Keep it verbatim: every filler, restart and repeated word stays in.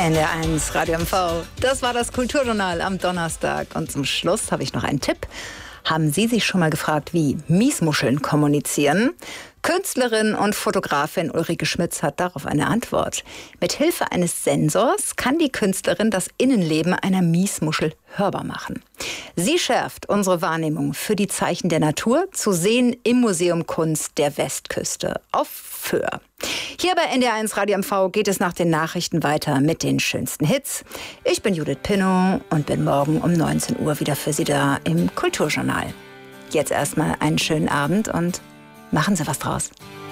N D R eins Radio M V. Das war das Kulturjournal am Donnerstag. Und zum Schluss habe ich noch einen Tipp. Haben Sie sich schon mal gefragt, wie Miesmuscheln kommunizieren? Künstlerin und Fotografin Ulrike Schmitz hat darauf eine Antwort. Mit Hilfe eines Sensors kann die Künstlerin das Innenleben einer Miesmuschel hörbar machen. Sie schärft unsere Wahrnehmung für die Zeichen der Natur, zu sehen im Museum Kunst der Westküste auf Föhr. Hier bei N D R eins Radio M V geht es nach den Nachrichten weiter mit den schönsten Hits. Ich bin Judith Pinnow und bin morgen um neunzehn Uhr wieder für Sie da im Kulturjournal. Jetzt erstmal einen schönen Abend und machen Sie was draus.